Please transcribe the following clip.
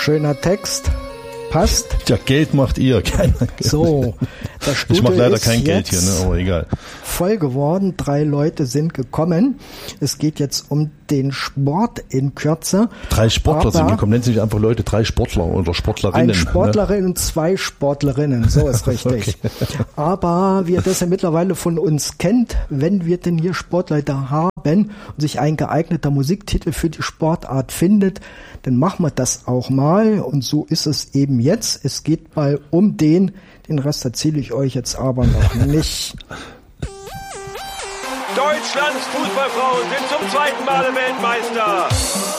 schöner Text. Passt. Ja, Geld macht ihr. So, das Studio ich mache leider ist kein Geld hier, ne? Aber egal. Voll geworden. 3 Leute sind gekommen. Es geht jetzt um den Sport in Kürze. 3 Sportler sind gekommen. Nennen Sie nicht einfach Leute 3 Sportler oder Sportlerinnen. Eine Sportlerin und 2 Sportlerinnen. So ist richtig. Okay. Aber wie ihr das ja mittlerweile von uns kennt, wenn wir denn hier Sportleiter haben und sich ein geeigneter Musiktitel für die Sportart findet, dann machen wir das auch mal. Und so ist es eben jetzt. Es geht mal um den Rest erzähle ich euch jetzt aber noch nicht. Deutschlands Fußballfrauen sind zum 2. Male Weltmeister.